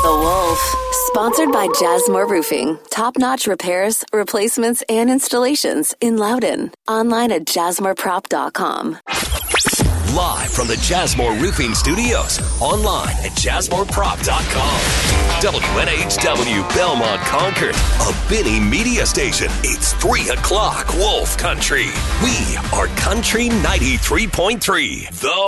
The Wolf. Sponsored by Jasmine Roofing. Top-notch repairs, replacements, and installations in Loudon. Online at jasmoreprop.com. Live from the Jasmine Roofing Studios. Online at jasmoreprop.com. WNHW Belmont Concord. A Benny Media Station. It's 3 o'clock Wolf Country. We are Country 93.3. The